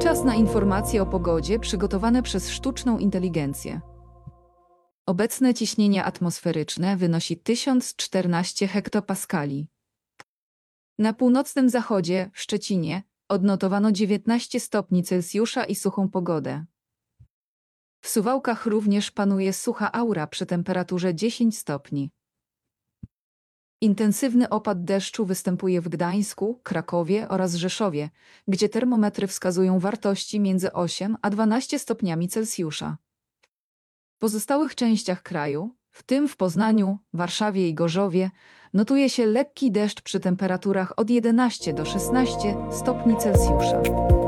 Czas na informacje o pogodzie przygotowane przez sztuczną inteligencję. Obecne ciśnienie atmosferyczne wynosi 1014 hektopaskali. Na północnym zachodzie, w Szczecinie, odnotowano 19 stopni Celsjusza i suchą pogodę. W Suwałkach również panuje sucha aura przy temperaturze 10 stopni. Intensywny opad deszczu występuje w Gdańsku, Krakowie oraz Rzeszowie, gdzie termometry wskazują wartości między 8 a 12 stopniami Celsjusza. W pozostałych częściach kraju, w tym w Poznaniu, Warszawie i Gorzowie, notuje się lekki deszcz przy temperaturach od 11 do 16 stopni Celsjusza.